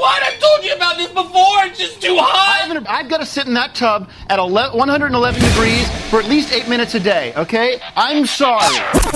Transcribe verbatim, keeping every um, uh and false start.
what? I've told you about this before. It's just too hot. I've, I've got to sit in that tub at one hundred eleven degrees for at least eight minutes a day, okay? I'm sorry.